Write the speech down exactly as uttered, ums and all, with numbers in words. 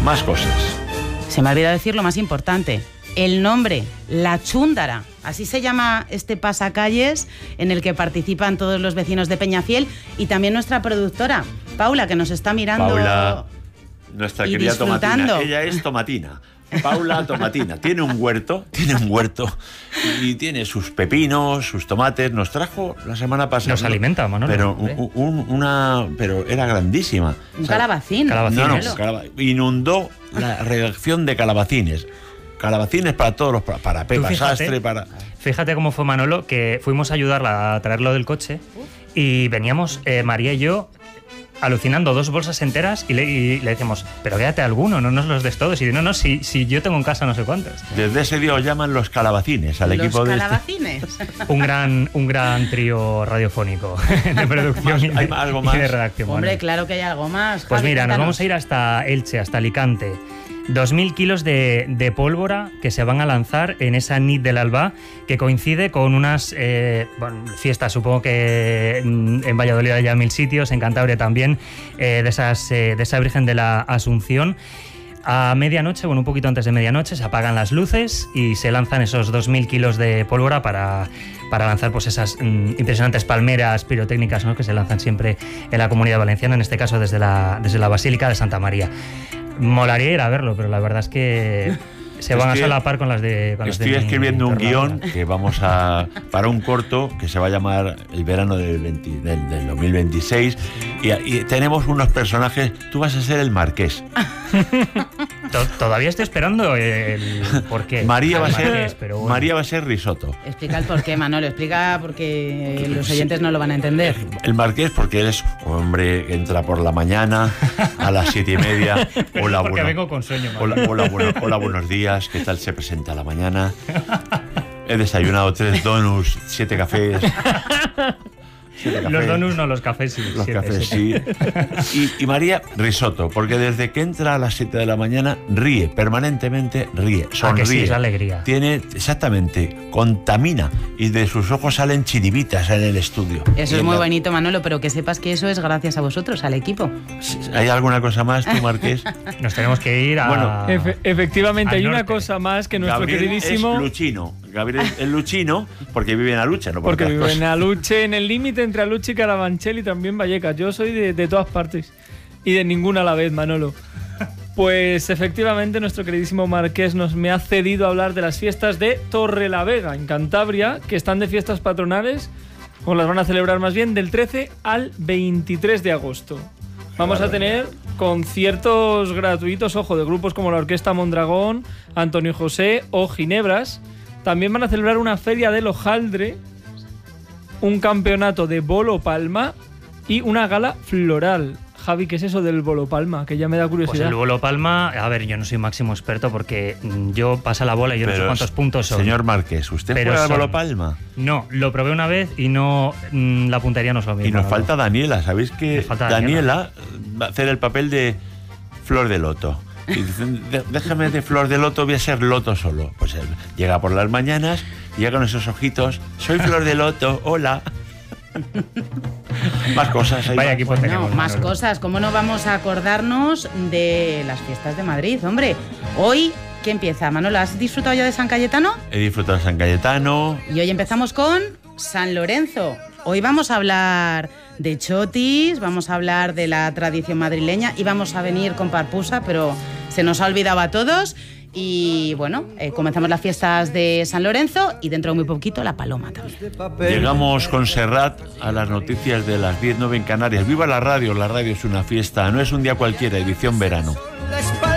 Más cosas. Se me ha olvidado decir lo más importante. El nombre, La Chúndara. Así se llama este pasacalles en el que participan todos los vecinos de Peñafiel y también nuestra productora, Paula, que nos está mirando. Paula, nuestra y querida disfrutando. Tomatina. Ella es Tomatina. Paula Tomatina. Tiene un huerto, tiene un huerto y tiene sus pepinos, sus tomates. Nos trajo la semana pasada. Nos alimenta, Manolo. Pero, un, un, una, pero era grandísima. Un o sea, calabacín. calabacín. No, no, Eso. calaba- inundó la redacción de calabacines. Calabacines para todos los... Para Pepa fíjate. Sastre, para... Fíjate cómo fue Manolo, que fuimos a ayudarla a traerlo del coche y veníamos eh, María y yo alucinando dos bolsas enteras y le, y le decíamos, pero quédate alguno, no nos los des todos. Y dice, no, no, si, si yo tengo en casa no sé cuántos. Desde ese día os llaman los calabacines al Los equipo de... este- calabacines. Un gran, un gran trío radiofónico de producción y, de, ¿Hay algo más? y de redacción. Hombre, Manolo. claro que hay algo más. Pues Javi, mira, nos cuéntanos. vamos a ir hasta Elche, hasta Alicante. Dos mil kilos de, de pólvora que se van a lanzar en esa Nit del Albá, que coincide con unas eh, bueno, fiestas, supongo que en en Valladolid hay ya mil sitios, en Cantabria también, eh, de, esas, eh, de esa Virgen de la Asunción. A medianoche, bueno, un poquito antes de medianoche, se apagan las luces y se lanzan esos dos mil kilos de pólvora para, para lanzar pues esas mm, impresionantes palmeras pirotécnicas, ¿no?, que se lanzan siempre en la Comunidad Valenciana, en este caso desde la, desde la Basílica de Santa María. Molaría ir a verlo, pero la verdad es que se van Estoy- a solapar con las de con las Estoy de mi escribiendo un Torrelavega. guión que vamos a... para un corto que se va a llamar El verano del, veinte del, del dos mil veintiséis y, y tenemos unos personajes... Tú vas a ser el marqués. To- Todavía estoy esperando el por qué. María va a El ser, marqués, pero bueno. María va a ser risotto. Explica el porqué, Manolo, explica porque los oyentes no lo van a entender. El marqués porque eres un hombre que entra por la mañana a las siete y media. Hola, Porque bueno- vengo con sueño, Hola, Manolo. hola, bueno- hola, buenos días. ¿Qué tal se presenta la mañana? He desayunado tres donuts, siete cafés. Siete Los cafés. donuts no, los cafés sí. Los siete, cafés, siete. sí. Y, y María, risotto, porque desde que entra a las siete de la mañana ríe, permanentemente ríe, Ah, sonríe. que sí, es la alegría. Tiene, exactamente, contamina y de sus ojos salen chiribitas en el estudio. Eso Y es muy la- bonito, Manolo, pero que sepas que eso es gracias a vosotros, al equipo. ¿Hay alguna cosa más, tú, Marqués? Nos tenemos que ir a... Bueno, Efe- efectivamente, al hay una norte. cosa más que nuestro Gabriel queridísimo... es luchino. Gabriel es luchino porque vive en Aluche, no por Porque otras vive en cosas. Aluche, en el límite entre Aluche y Carabanchel y también Vallecas. Yo soy de, de todas partes y de ninguna a la vez, Manolo. Pues efectivamente nuestro queridísimo Marqués nos me ha cedido a hablar de las fiestas de Torrelavega, en Cantabria, que están de fiestas patronales, o las van a celebrar más bien, del trece al veintitrés de agosto. Vamos a tener conciertos gratuitos, ojo, de grupos como la Orquesta Mondragón, Antonio José o Ginebras. También van a celebrar una feria del hojaldre, un campeonato de bolo palma y una gala floral. Javi, ¿qué es eso del bolo palma? Que ya me da Pues curiosidad. el bolo palma, a ver, yo no soy máximo experto porque mm, yo pasa la bola y yo no sé Pero, cuántos puntos son. Señor Marqués, ¿usted Pero juega al son- Bolo Palma? No, lo probé una vez y no mm, la puntería no es lo mismo. Y nos ¿no? falta Daniela. ¿Sabéis que Nos falta Daniela va a hacer el papel de Flor de Loto? Y dicen, "De- déjame de Flor de Loto, voy a ser Loto solo". Pues él llega por las mañanas, llega con esos ojitos, soy Flor de Loto, hola. Más cosas. Hay Vaya más. equipo No, tenemos. más Manolo. cosas. ¿Cómo no vamos a acordarnos de las fiestas de Madrid? Hombre, hoy, ¿qué empieza? Manolo, ¿has disfrutado ya de San Cayetano? He disfrutado de San Cayetano. Y hoy empezamos con San Lorenzo. Hoy vamos a hablar de chotis, vamos a hablar de la tradición madrileña y vamos a venir con Parpusa, pero se nos ha olvidado a todos. Y bueno, eh, comenzamos las fiestas de San Lorenzo y dentro de muy poquito la Paloma también. Llegamos con Serrat a las noticias de las diez nueve en Canarias. ¡Viva la radio! La radio es una fiesta, no es un día cualquiera, edición verano. La espalda